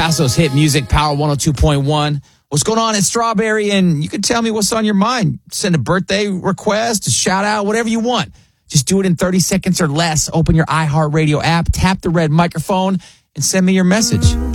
Passo's hit music, Power 102.1. What's going on in Strawberry? And you can tell me what's on your mind. Send a birthday request, a shout out, whatever you want. Just do it in 30 seconds or less. Open your iHeartRadio app, tap the red microphone, and send me your message.